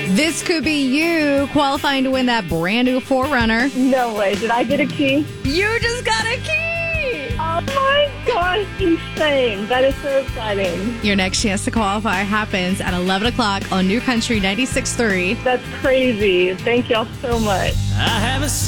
This could be you qualifying to win that brand new 4Runner. No way. Did I get a key? You just got a key! Oh my gosh, insane. That is so exciting. Your next chance to qualify happens at 11 o'clock on New Country 96.3. That's crazy. Thank y'all so much. I have a